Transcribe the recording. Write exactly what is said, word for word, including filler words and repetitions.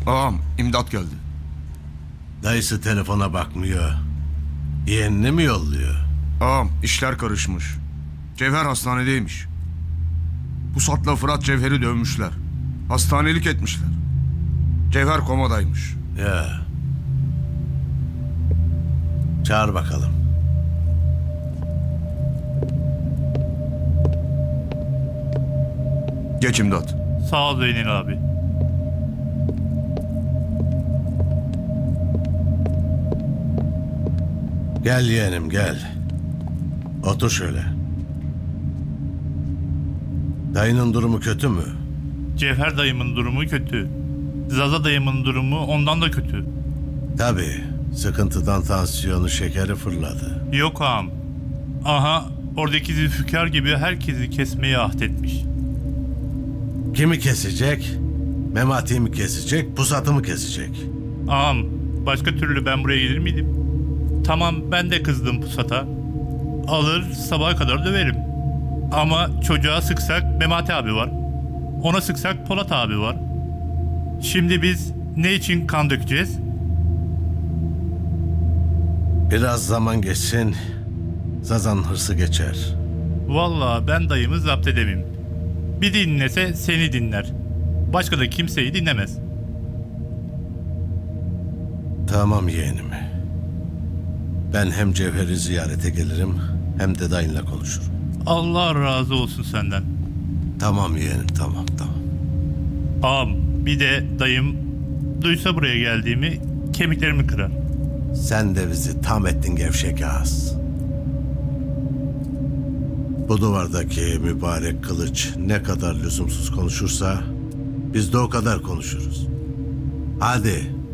Ağam imdat geldi. Dayısı telefona bakmıyor. Yeğenini mi yolluyor? Ağam işler karışmış. Cevher hastanedeymiş. Pusat'la Fırat Cevher'i dövmüşler. Hastanelik etmişler. Cevher komadaymış. Ya. Çağır bakalım. Geç imdat. Sağ ol Zeynel abi. Gel yeğenim gel. Otur şöyle. Dayının durumu kötü mü? Cevher dayımın durumu kötü. Zaza dayımın durumu ondan da kötü. Tabii. Sıkıntıdan tansiyonu, şekeri fırladı. Yok ağam. Aha oradaki Zülfikar gibi herkesi kesmeye ahdetmiş. Kimi kesecek? Memati'yi mi kesecek, Pusat'ı mı kesecek? Ağam başka türlü ben buraya gelir miydim? Tamam ben de kızdım Pusat'a. Alır sabaha kadar döverim. Ama çocuğa sıksak Memati abi var. Ona sıksak Polat abi var. Şimdi biz ne için kan dökeceğiz? Biraz zaman geçsin, Zaza'nın hırsı geçer. Vallahi ben dayımı zapt edemem. Bir dinlese seni dinler. Başka da kimseyi dinlemez. Tamam yeğenim. Ben hem Cevher'i ziyarete gelirim, hem de dayınla konuşurum. Allah razı olsun senden. Tamam yeğenim, tamam tamam. Ağam bir de dayım duysa buraya geldiğimi kemiklerimi kırar. Sen de bizi tam ettin gevşek ağız. Bu duvardaki mübarek kılıç ne kadar lüzumsuz konuşursa biz de o kadar konuşuruz. Hadi